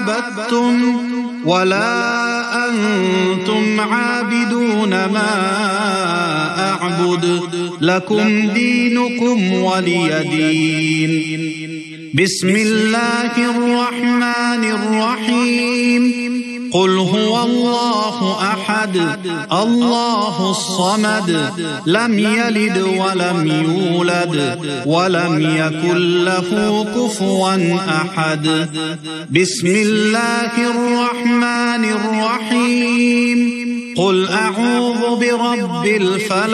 عبدتم ولا أنتم عابدون ما أعبد لكم دينكم ولي دين. بسم الله الرحمن الرحيم. قل هو الله أحد الله الصمد لم يلد ولم يولد ولم يكن له كفوا أحد. بسم الله الرحمن الرحيم. قل أعوذ برب الفلق